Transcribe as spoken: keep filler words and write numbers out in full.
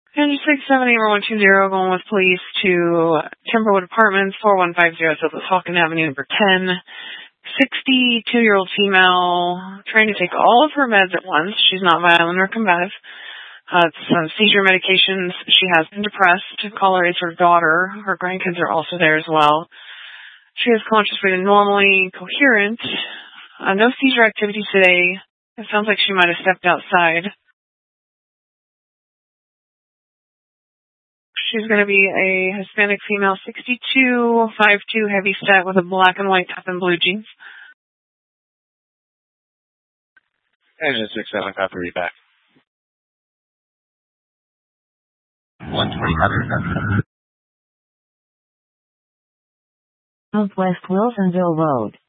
Engine six seven eight one two zero going with police to Timberwood Apartments, four one five zero South Hawken Avenue, number ten. sixty-two-year-old female trying to take all of her meds at once. She's not violent or combative. Uh, some seizure medications. She has been depressed. Caller is her daughter. Her grandkids are also there as well. She is conscious, breathing normally, coherent. Uh, no seizure activity today. It sounds like she might have stepped outside. She's going to be a Hispanic female, sixty-two, five two, heavy set with a black and white top and blue jeans. Engine six seven, copy, read back. one twenty, Southwest Wilsonville Road.